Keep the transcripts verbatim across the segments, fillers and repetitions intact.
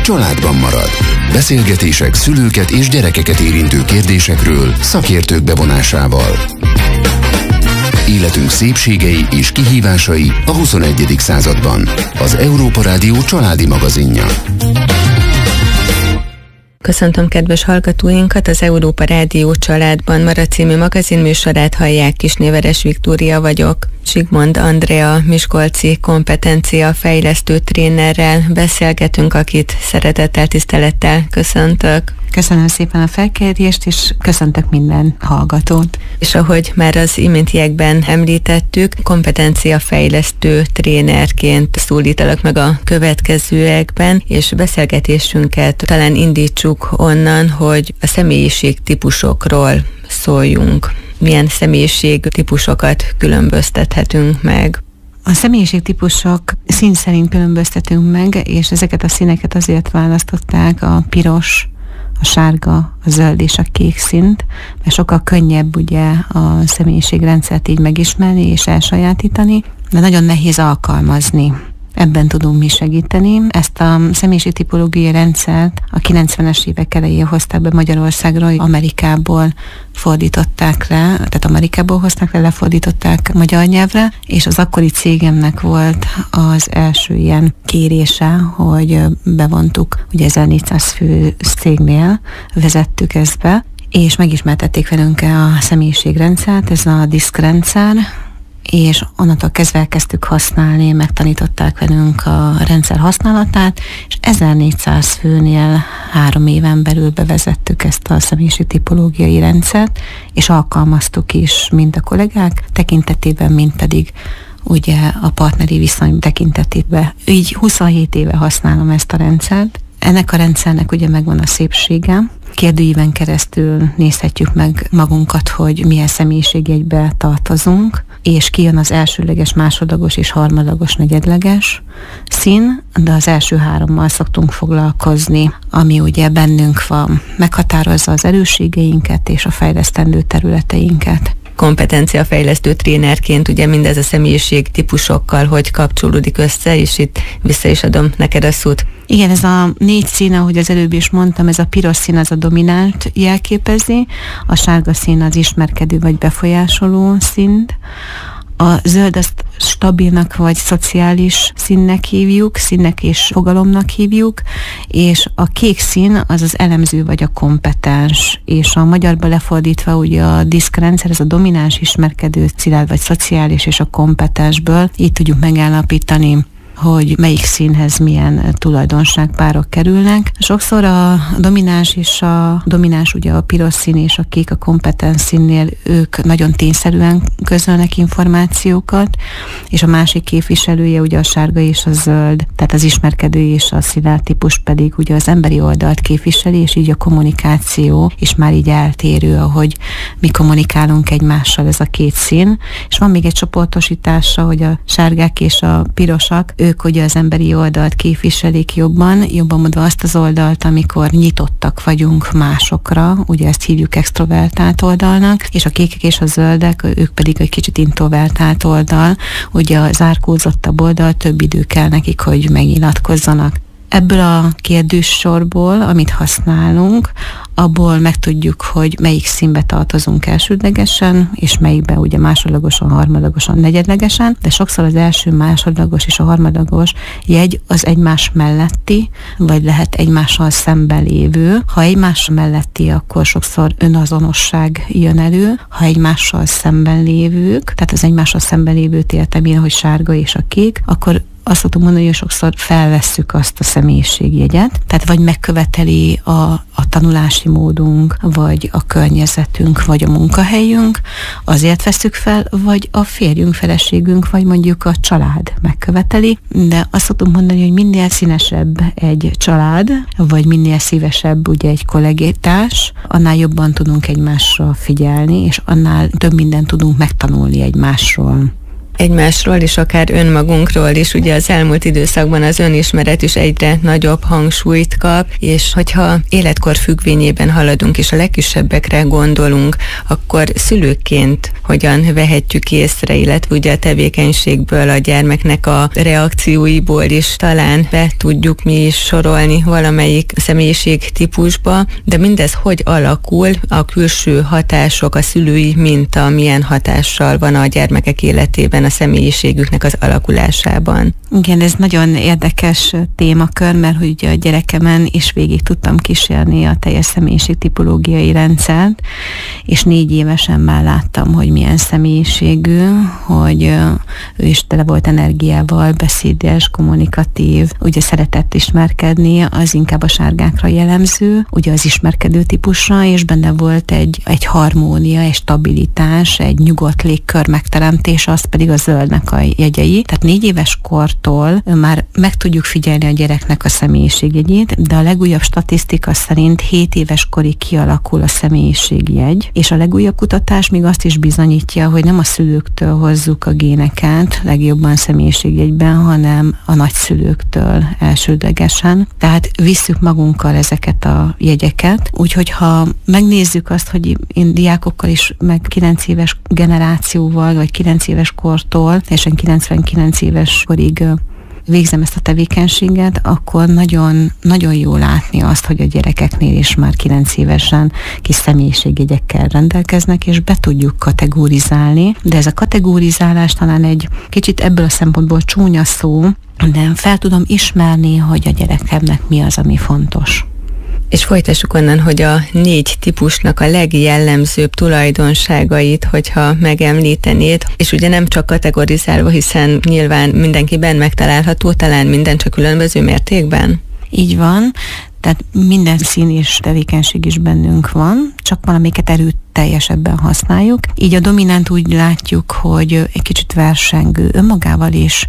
családban marad. Beszélgetések szülőket és gyerekeket érintő kérdésekről szakértők bevonásával. Életünk szépségei és kihívásai a huszonegyedik században. Az Európa Rádió családi magazinja. Köszöntöm kedves hallgatóinkat, az Európa Rádió Családban Marad című magazinműsorát hallják, Kisnéveres Viktória vagyok. Zsigmond Andrea miskolci kompetencia fejlesztő trénerrel beszélgetünk, akit szeretettel, tisztelettel köszöntök. Köszönöm szépen a felkérést, és köszöntök minden hallgatót. És ahogy már az iméntiekben említettük, kompetenciafejlesztő trénerként szólítalak meg a következőekben, és beszélgetésünket talán indítsuk onnan, hogy a személyiségtípusokról szóljunk. Milyen személyiségtípusokat különböztethetünk meg? A személyiségtípusok szín szerint különböztetünk meg, és ezeket a színeket azért választották, a piros, a sárga, a zöld és a kék színt, mert sokkal könnyebb ugye a személyiségrendszert így megismerni és elsajátítani, de nagyon nehéz alkalmazni. Ebben tudunk mi segíteni. Ezt a személyiségtipológiai rendszert a kilencvenes évek elején hozták be Magyarországra, Amerikából fordították le, tehát Amerikából hozták le, lefordították magyar nyelvre, és az akkori cégemnek volt az első ilyen kérése, hogy bevontuk, ugye ezernégyszáz fő cégnél vezettük ezt be, és megismertették velünk a személyiségrendszert, ez a diszk rendszer, és onnantól kezdve elkezdtük használni, megtanították velünk a rendszer használatát, és ezernégyszáz főnél három éven belül bevezettük ezt a személyiségtipológiai rendszert, és alkalmaztuk is mind a kollégák tekintetében, mind pedig ugye a partneri viszony tekintetében. Így huszonhét éve használom ezt a rendszert. Ennek a rendszernek ugye megvan a szépsége. Kérdőíven keresztül nézhetjük meg magunkat, hogy milyen személyiségjegybe tartozunk, és kijön az elsőleges, másodlagos és harmadlagos, negyedleges szín, de az első hárommal szoktunk foglalkozni, ami ugye bennünk van, meghatározza az erősségeinket és a fejlesztendő területeinket. Kompetenciafejlesztő trénerként ugye mindez a személyiség típusokkal hogy kapcsolódik össze, és itt vissza is adom neked a szót. Igen, ez a négy szín, ahogy az előbb is mondtam, ez a piros szín az a dominánt jelképezi, a sárga szín az ismerkedő vagy befolyásoló színt, a zöld azt stabilnak vagy szociális színnek hívjuk, színnek és fogalomnak hívjuk, és a kék szín az az elemző vagy a kompetens, és a magyarba lefordítva ugye a diszkrendszer, ez a domináns, ismerkedő, szilárd vagy szociális, és a kompetensből így tudjuk megállapítani, hogy melyik színhez milyen tulajdonságpárok kerülnek. Sokszor a domináns és a domináns, ugye a piros szín és a kék, a kompetens színnél ők nagyon tényszerűen közölnek információkat, és a másik képviselője ugye a sárga és a zöld, tehát az ismerkedő és a szilárd típus pedig ugye az emberi oldalt képviseli, és így a kommunikáció is már így eltérő, ahogy mi kommunikálunk egymással, ez a két szín. És van még egy csoportosítása, hogy a sárgák és a pirosak, ők ugye az emberi oldalt képviselik jobban, jobban mondva azt az oldalt, amikor nyitottak vagyunk másokra, ugye ezt hívjuk extrovertált oldalnak, és a kékek és a zöldek, ők pedig egy kicsit introvertált oldal, ugye a zárkózottabb oldal, több idő kell nekik, hogy megnyilatkozzanak. Ebből a kérdéssorból, amit használunk, abból megtudjuk, hogy melyik színbe tartozunk elsődlegesen, és melyikbe ugye másodlagosan, harmadlagosan, negyedlegesen, de sokszor az első, másodlagos és a harmadlagos jegy az egymás melletti, vagy lehet egymással szemben lévő. Ha egymás melletti, akkor sokszor önazonosság jön elő, ha egymással szemben lévők, tehát az egymással szemben lévőt értem én, hogy sárga és a kék, akkor azt szoktuk mondani, hogy sokszor felvesszük azt a személyiségjegyet, tehát vagy megköveteli a, a tanulási módunk, vagy a környezetünk, vagy a munkahelyünk, azért veszük fel, vagy a férjünk, feleségünk, vagy mondjuk a család megköveteli, de azt szoktuk mondani, hogy minél színesebb egy család, vagy minél szívesebb ugye egy kollégétás, annál jobban tudunk egymásra figyelni, és annál több mindent tudunk megtanulni egymásról. egymásról és akár önmagunkról is. Ugye az elmúlt időszakban az önismeret is egyre nagyobb hangsúlyt kap, és hogyha életkor függvényében haladunk és a legkisebbekre gondolunk, akkor szülőként hogyan vehetjük észre, illetve ugye a tevékenységből, a gyermeknek a reakcióiból is talán be tudjuk mi is sorolni valamelyik személyiség típusba, de mindez hogy alakul, a külső hatások, a szülői minta milyen hatással van a gyermekek életében, a személyiségüknek az alakulásában. Igen, ez nagyon érdekes témakör, mert hogy a gyerekemen is végig tudtam kísérni a teljes személyiségtipológiai rendszert, és négy évesen már láttam, hogy milyen személyiségű, hogy ő is tele volt energiával, beszédes, kommunikatív, ugye szeretett ismerkedni, az inkább a sárgákra jellemző, ugye az ismerkedő típusra, és benne volt egy, egy harmónia, egy stabilitás, egy nyugodt légkör megteremtés, az pedig a zöldnek a jegyei. Tehát négy éves kortól már meg tudjuk figyelni a gyereknek a személyiségjegyét, de a legújabb statisztika szerint hét éves korig kialakul a személyiségjegy, és a legújabb kutatás még azt is bizonyítja, hogy nem a szülőktől hozzuk a géneket legjobban személyiségjegyben, hanem a nagyszülőktől elsődlegesen. Tehát visszük magunkkal ezeket a jegyeket. Úgyhogy ha megnézzük azt, hogy én diákokkal is, meg kilenc éves generációval, vagy kilenc éves kortól, és kilencvenkilenc éves korig végzem ezt a tevékenységet, akkor nagyon, nagyon jó látni azt, hogy a gyerekeknél is már kilenc évesen kis személyiségjegyekkel rendelkeznek, és be tudjuk kategorizálni, de ez a kategorizálás talán egy kicsit ebből a szempontból csúnya szó, de fel tudom ismerni, hogy a gyerekemnek mi az, ami fontos. És folytassuk onnan, hogy a négy típusnak a legjellemzőbb tulajdonságait, hogyha megemlítenéd, és ugye nem csak kategorizálva, hiszen nyilván mindenkiben megtalálható, talán minden csak különböző mértékben. Így van, tehát minden szín és tevékenység is bennünk van, csak valamiket erőteljesebben használjuk. Így a dominánt úgy látjuk, hogy egy kicsit versengő, önmagával is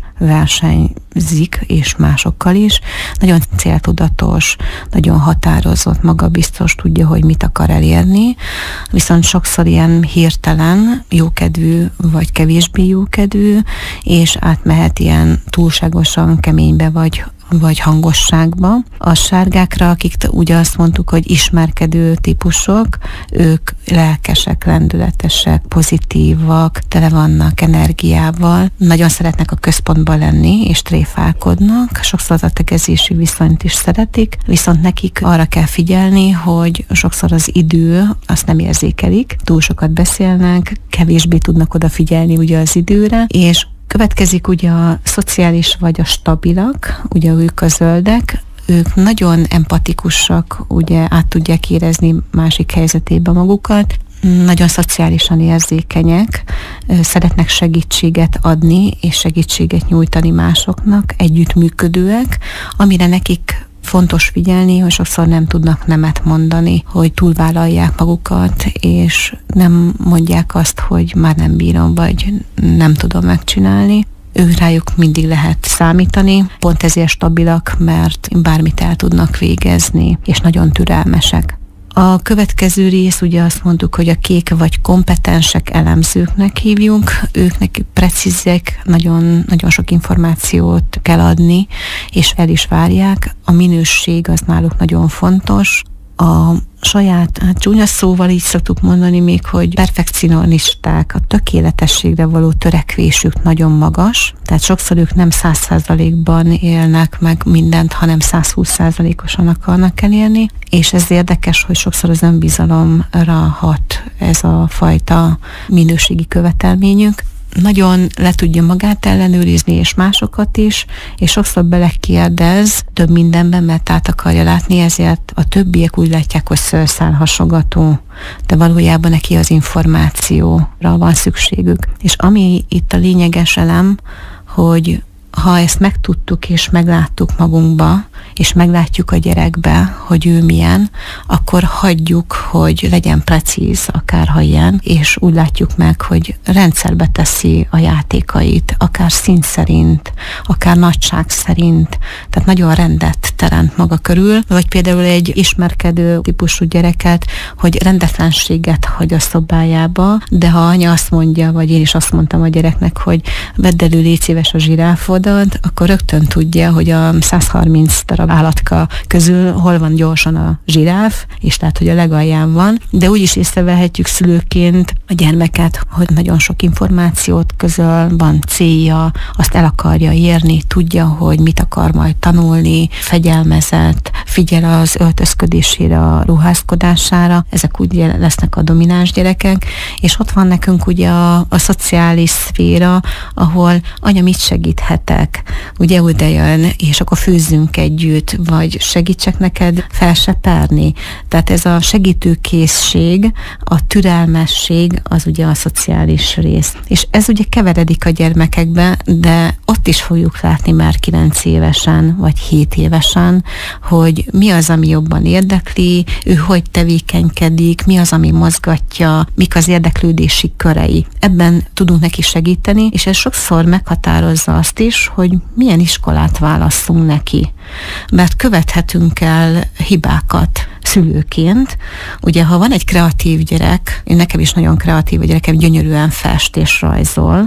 versenyzik, és másokkal is. Nagyon céltudatos, nagyon határozott, magabiztos, tudja, hogy mit akar elérni, viszont sokszor ilyen hirtelen, jókedvű vagy kevésbé jókedvű, és átmehet ilyen túlságosan keménybe vagy vagy hangosságba. A sárgákra, akik ugye azt mondtuk, hogy ismerkedő típusok, ők lelkesek, lendületesek, pozitívak, tele vannak energiával, nagyon szeretnek a központban lenni, és tréfálkodnak, sokszor a tegezési viszonyt is szeretik, viszont nekik arra kell figyelni, hogy sokszor az idő, azt nem érzékelik, túl sokat beszélnek, kevésbé tudnak odafigyelni ugye az időre, és következik ugye a szociális vagy a stabilak, ugye ők a zöldek, ők nagyon empatikusak, ugye át tudják érezni másik helyzetében magukat, nagyon szociálisan érzékenyek, szeretnek segítséget adni és segítséget nyújtani másoknak, együttműködőek, amire nekik fontos figyelni, hogy sokszor nem tudnak nemet mondani, hogy túlvállalják magukat, és nem mondják azt, hogy már nem bírom, vagy nem tudom megcsinálni. Ő rájuk mindig lehet számítani, pont ezért stabilak, mert bármit el tudnak végezni, és nagyon türelmesek. A következő rész, ugye azt mondtuk, hogy a kék vagy kompetensek elemzőknek hívjunk, ők nekik precízek, nagyon, nagyon sok információt kell adni, és el is várják. A minőség az náluk nagyon fontos. A saját, hát csúnya szóval így szoktuk mondani még, hogy perfekcionisták, a tökéletességre való törekvésük nagyon magas, tehát sokszor ők nem száz százalékban élnek meg mindent, hanem száz húsz százalékosan akarnak elérni, és ez érdekes, hogy sokszor az önbizalomra hat ez a fajta minőségi követelményük. Nagyon le tudja magát ellenőrizni, és másokat is, és sokszor belekérdez több mindenben, mert át akarja látni, ezért a többiek úgy látják, hogy szőrszálhasogató, de valójában neki az információra van szükségük. És ami itt a lényeges elem, hogy ha ezt megtudtuk és megláttuk magunkba, és meglátjuk a gyerekbe, hogy ő milyen, akkor hagyjuk, hogy legyen precíz, akárha ilyen, és úgy látjuk meg, hogy rendszerbe teszi a játékait, akár szín szerint, akár nagyság szerint, tehát nagyon rendet teremt maga körül, vagy például egy ismerkedő típusú gyereket, hogy rendetlenséget hagy a szobájába, de ha anya azt mondja, vagy én is azt mondtam a gyereknek, hogy vedd elő, légy szíves a zsiráfodat, akkor rögtön tudja, hogy a száz harminc darab állatka közül hol van gyorsan a zsiráf, és tehát, hogy a legalján van, de úgy is észrevehetjük szülőként a gyermeket, hogy nagyon sok információt közöl, van célja, azt el akarja érni, tudja, hogy mit akar majd tanulni, fegyelmezett, figyel az öltözködésére, a ruházkodására, ezek ugye lesznek a domináns gyerekek, és ott van nekünk ugye a, a szociális szféra, ahol anya, mit segíthetek, ugye oda jön, és akkor főzzünk együtt, vagy segítsek neked felseperni. Tehát ez a segítőkészség, a türelmesség, az ugye a szociális rész. És ez ugye keveredik a gyermekekbe, de ott is fogjuk látni már kilenc évesen, vagy hét évesen, hogy mi az, ami jobban érdekli, ő hogy tevékenykedik, mi az, ami mozgatja, mik az érdeklődési körei. Ebben tudunk neki segíteni, és ez sokszor meghatározza azt is, hogy milyen iskolát válasszunk neki. Mert követhetünk el hibákat szülőként. Ugye, ha van egy kreatív gyerek, én nekem is nagyon kreatív a gyerekem, gyönyörűen fest és rajzol,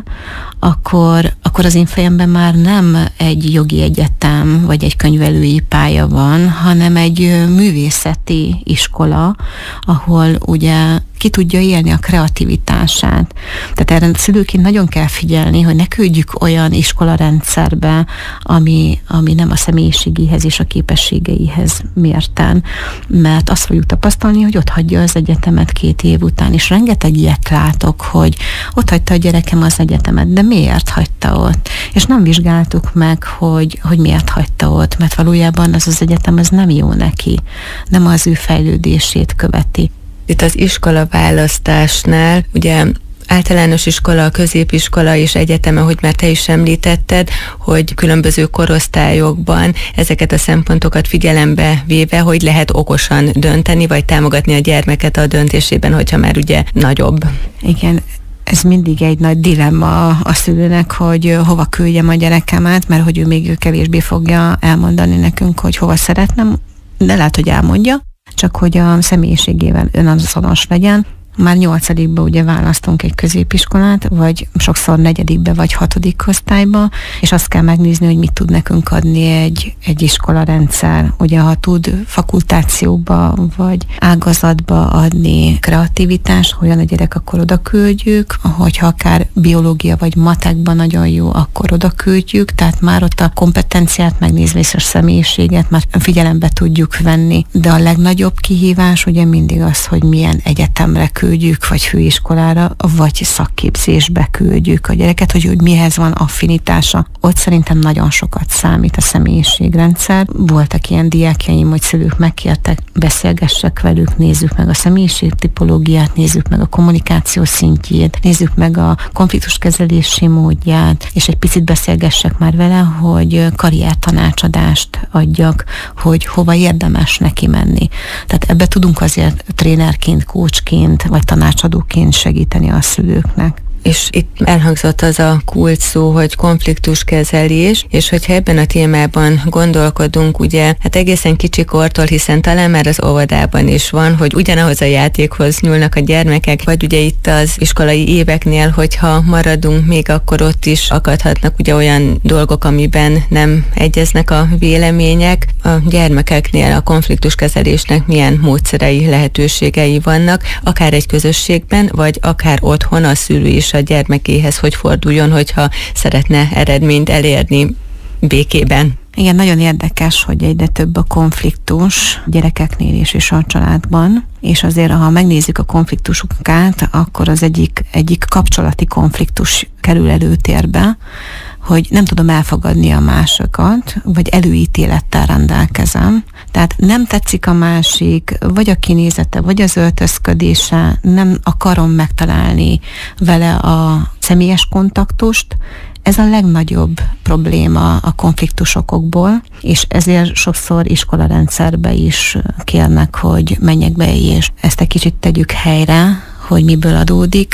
akkor, akkor az én fejemben már nem egy jogi egyetem, vagy egy könyvelői pálya van, hanem egy művészeti iskola, ahol ugye ki tudja élni a kreativitását. Tehát erre szülőként nagyon kell figyelni, hogy ne küldjük olyan iskolarendszerbe, ami, ami nem a személyiségéhez és a képességeihez mérten, mert azt fogjuk tapasztalni, hogy ott hagyja az egyetemet két év után, és rengeteg ilyet látok, hogy ott hagyta a gyerekem az egyetemet, de miért hagyta ott? És nem vizsgáltuk meg, hogy, hogy miért hagyta ott, mert valójában az az egyetem az nem jó neki, nem az ő fejlődését követi. Itt az iskola választásnál, ugye általános iskola, középiskola és egyeteme, hogy már te is említetted, hogy különböző korosztályokban ezeket a szempontokat figyelembe véve, hogy lehet okosan dönteni, vagy támogatni a gyermeket a döntésében, hogyha már ugye nagyobb. Igen. Ez mindig egy nagy dilemma a szülőnek, hogy hova küldjem a gyerekemet, mert hogy ő még kevésbé fogja elmondani nekünk, hogy hova szeretnem, de lehet, hogy elmondja, csak hogy a személyiségével önazonos legyen. Már nyolcadikba ugye választunk egy középiskolát, vagy sokszor negyedikbe, vagy hatodik osztályba, és azt kell megnézni, hogy mit tud nekünk adni egy, egy iskolarendszer. Ugye, ha tud fakultációba, vagy ágazatba adni kreativitást, olyan a gyerek, akkor oda küldjük, hogyha akár biológia, vagy matekban nagyon jó, akkor oda küldjük, tehát már ott a kompetenciát megnézve és a személyiséget már figyelembe tudjuk venni. De a legnagyobb kihívás ugye mindig az, hogy milyen egyetemre küldjük, vagy főiskolára, vagy szakképzésbe küldjük a gyereket, hogy, hogy mihez van affinitása. Ott szerintem nagyon sokat számít a személyiségrendszer. Voltak ilyen diákjaim, hogy szülők megkértek, beszélgessek velük, nézzük meg a személyiségtipológiát, nézzük meg a kommunikáció szintjét, nézzük meg a konfliktuskezelési módját, és egy picit beszélgessek már vele, hogy karriertanácsadást adjak, hogy hova érdemes neki menni. Tehát ebbe tudunk azért trénerként, coachként, vagy tanácsadóként segíteni a szülőknek. És itt elhangzott az a kulcs szó, hogy konfliktuskezelés, és hogyha ebben a témában gondolkodunk, ugye, hát egészen kicsikortól, hiszen talán már az óvodában is van, hogy ugyanahoz a játékhoz nyúlnak a gyermekek, vagy ugye itt az iskolai éveknél, hogyha maradunk még, akkor ott is akadhatnak ugye olyan dolgok, amiben nem egyeznek a vélemények. A gyermekeknél a konfliktuskezelésnek milyen módszerei, lehetőségei vannak, akár egy közösségben, vagy akár otthon a szülő is a gyermekéhez, hogy forduljon, hogyha szeretne eredményt elérni békében. Igen, nagyon érdekes, hogy egyre több a konfliktus gyerekeknél is és a családban, és azért, ha megnézzük a konfliktusokat, akkor az egyik, egyik kapcsolati konfliktus kerül előtérbe, hogy nem tudom elfogadni a másokat, vagy előítélettel rendelkezem. Tehát nem tetszik a másik, vagy a kinézete, vagy az öltözködése, nem akarom megtalálni vele a személyes kontaktust. Ez a legnagyobb probléma a konfliktusokból, és ezért sokszor iskolarendszerbe is kérnek, hogy menjek be, és ezt egy kicsit tegyük helyre, hogy miből adódik.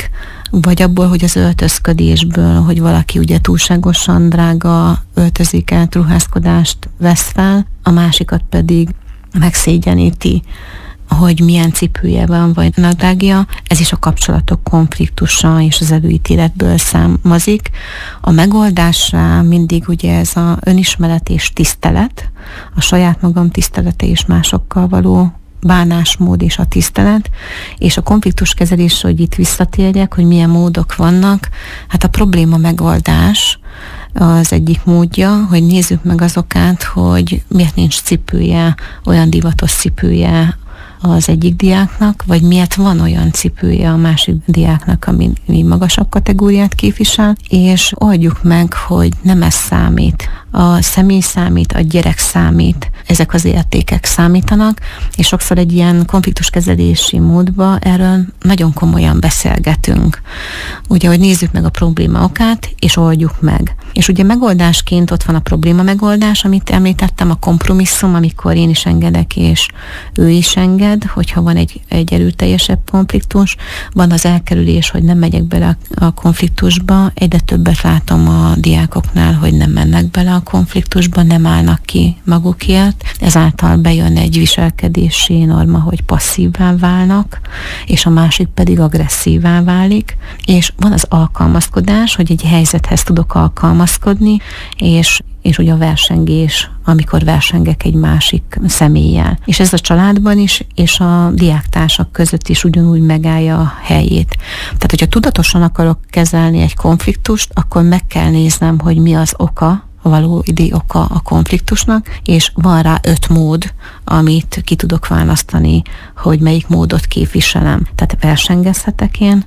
vagy abból, hogy az öltözködésből, hogy valaki ugye túlságosan drága öltözéket, ruházkodást vesz fel, a másikat pedig megszégyeníti, hogy milyen cipője van, vagy nadrágja. Ez is a kapcsolatok konfliktusa és az előítéletből származik. A megoldásra mindig ugye ez a önismeret és tisztelet, a saját magam tisztelete és másokkal való bánásmód és a tisztelet, és a konfliktuskezelés, hogy itt visszatérjek, hogy milyen módok vannak. Hát a probléma megoldás az egyik módja, hogy nézzük meg az okát, hogy miért nincs cipője, olyan divatos cipője az egyik diáknak, vagy miért van olyan cipője a másik diáknak, ami, ami magasabb kategóriát képvisel, és oldjuk meg, hogy nem ez számít. A személy számít, a gyerek számít, ezek az értékek számítanak, és sokszor egy ilyen konfliktuskezelési módban erről nagyon komolyan beszélgetünk. Ugye, hogy nézzük meg a probléma okát, és oldjuk meg. És ugye megoldásként ott van a probléma megoldás, amit említettem, a kompromisszum, amikor én is engedek, és ő is enged, hogyha van egy, egy erőteljesebb konfliktus, van az elkerülés, hogy nem megyek bele a, a konfliktusba, egyre többet látom a diákoknál, hogy nem mennek bele a konfliktusba, nem állnak ki magukért, ezáltal bejön egy viselkedési norma, hogy passzívvá válnak, és a másik pedig agresszívvá válik, és van az alkalmazkodás, hogy egy helyzethez tudok alkalmazkodni, és és ugye a versengés, amikor versengek egy másik személlyel. És ez a családban is, és a diáktársak között is ugyanúgy megállja a helyét. Tehát, hogyha tudatosan akarok kezelni egy konfliktust, akkor meg kell néznem, hogy mi az oka, a valódi oka a konfliktusnak, és van rá öt mód, amit ki tudok választani, hogy melyik módot képviselem. Tehát versengezhetek én,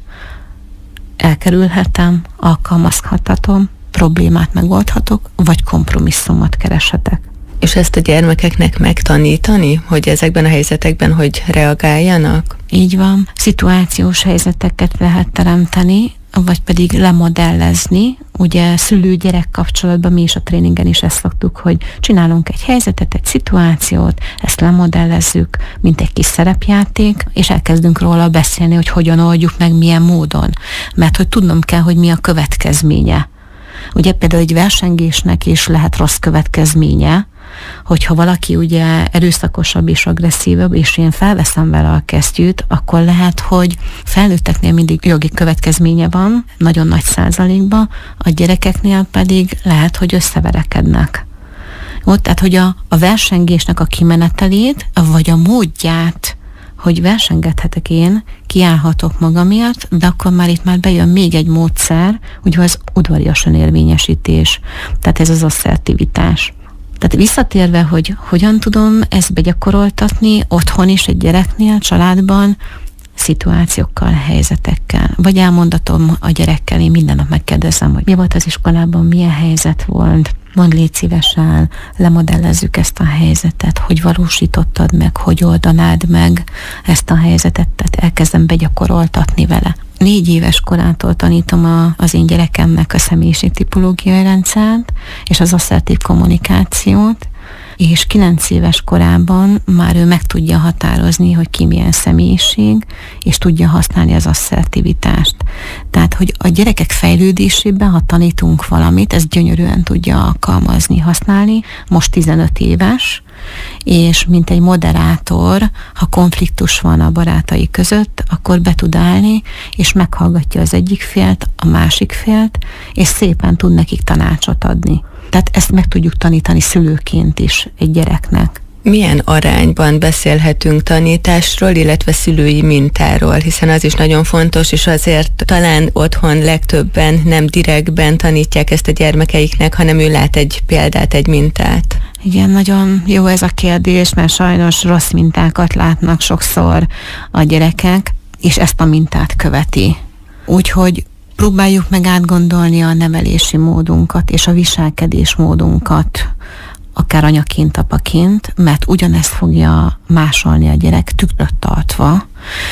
elkerülhetem, alkalmazhatom, problémát megoldhatok, vagy kompromisszumot kereshetek. És ezt a gyermekeknek megtanítani, hogy ezekben a helyzetekben hogy reagáljanak? Így van. Szituációs helyzeteket lehet teremteni, vagy pedig lemodellezni. Ugye szülő-gyerek kapcsolatban mi is a tréningen is ezt szoktuk, hogy csinálunk egy helyzetet, egy szituációt, ezt lemodellezzük, mint egy kis szerepjáték, és elkezdünk róla beszélni, hogy hogyan oldjuk meg, milyen módon. Mert hogy tudnom kell, hogy mi a következménye. Ugye például egy versengésnek is lehet rossz következménye, hogyha valaki ugye erőszakosabb és agresszívabb, és én felveszem vele a kesztyűt, akkor lehet, hogy felnőtteknél mindig jogi következménye van, nagyon nagy százalékban, a gyerekeknél pedig lehet, hogy összeverekednek. Ott, tehát, hogy a, a versengésnek a kimenetelét, vagy a módját, hogy versengethetek én, kiállhatok magamért, de akkor már itt már bejön még egy módszer, ugye az udvarias önérvényesítés, tehát ez az asszertivitás. Tehát visszatérve, hogy hogyan tudom ezt begyakoroltatni otthon is, egy gyereknél, családban, szituációkkal, helyzetekkel. Vagy elmondatom a gyerekkel, én minden nap megkérdezem, hogy mi volt az iskolában, milyen helyzet volt, mondd légy szívesen, lemodellezzük ezt a helyzetet, hogy valósítottad meg, hogy oldanád meg ezt a helyzetet, tehát elkezdem begyakoroltatni vele. Négy éves korától tanítom a, az én gyerekemnek a személyiségtipológiai rendszert, és az asszertív kommunikációt, és kilenc éves korában már ő meg tudja határozni, hogy ki milyen személyiség, és tudja használni az asszertivitást. Tehát, hogy a gyerekek fejlődésében, ha tanítunk valamit, ezt gyönyörűen tudja alkalmazni, használni. Most tizenöt éves, és mint egy moderátor, ha konfliktus van a barátai között, akkor be tud állni, és meghallgatja az egyik félt, a másik félt, és szépen tud nekik tanácsot adni. Tehát ezt meg tudjuk tanítani szülőként is egy gyereknek. Milyen arányban beszélhetünk tanításról, illetve szülői mintáról, hiszen az is nagyon fontos, és azért talán otthon legtöbben nem direktben tanítják ezt a gyermekeiknek, hanem ő lát egy példát, egy mintát. Igen, nagyon jó ez a kérdés, mert sajnos rossz mintákat látnak sokszor a gyerekek, és ezt a mintát követi. Úgyhogy próbáljuk meg átgondolni a nevelési módunkat és a viselkedés módunkat, akár anyaként, apaként, mert ugyanezt fogja másolni a gyerek tükröt tartva,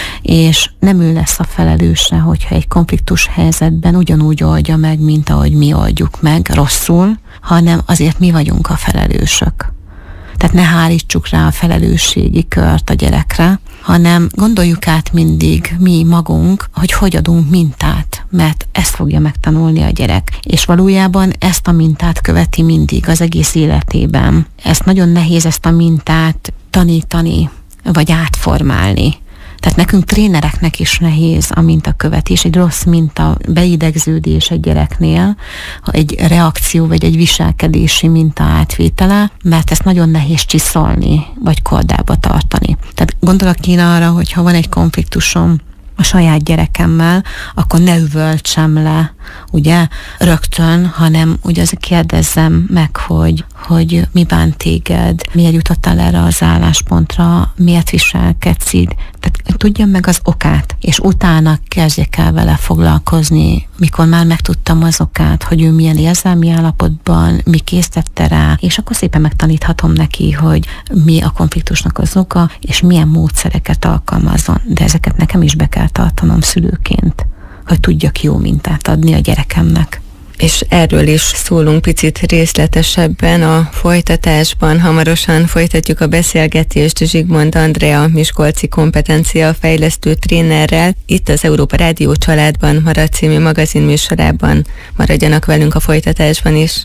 és nem ő lesz a felelőse, hogyha egy konfliktus helyzetben ugyanúgy oldja meg, mint ahogy mi oldjuk meg rosszul, hanem azért mi vagyunk a felelősök. Tehát ne hárítsuk rá a felelősségi kört a gyerekre, hanem gondoljuk át mindig mi magunk, hogy hogy adunk mintát. mert ezt fogja megtanulni a gyerek. És valójában ezt a mintát követi mindig az egész életében. Ezt nagyon nehéz ezt a mintát tanítani, vagy átformálni. Tehát nekünk trénereknek is nehéz a mintakövetés, egy rossz minta beidegződés egy gyereknél, egy reakció vagy egy viselkedési minta átvétele, mert ezt nagyon nehéz csiszolni, vagy kordába tartani. Tehát gondolok én arra, hogy ha van egy konfliktusom a saját gyerekemmel, akkor ne üvöltsem le, ugye, rögtön, hanem ugye azért kérdezzem meg, hogy, hogy mi bánt téged, miért jutottál erre az álláspontra, miért viselkedsz így. Tehát tudjam meg az okát, és utána kezdjek el vele foglalkozni, mikor már megtudtam az okát, hogy ő milyen érzelmi állapotban, mi késztette rá, és akkor szépen megtaníthatom neki, hogy mi a konfliktusnak az oka, és milyen módszereket alkalmazzon. De ezeket nekem is be kell tartanom szülőként, hogy tudjak jó mintát adni a gyerekemnek. És erről is szólunk picit részletesebben a folytatásban. Hamarosan folytatjuk a beszélgetést Zsigmond Andrea miskolci kompetenciafejlesztő trénerrel. Itt az Európa Rádió Családban Marad című magazinműsorában. Maradjanak velünk a folytatásban is.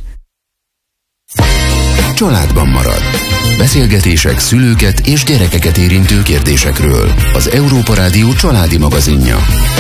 Családban marad. Beszélgetések szülőket és gyerekeket érintő kérdésekről. Az Európa Rádió családi magazinja.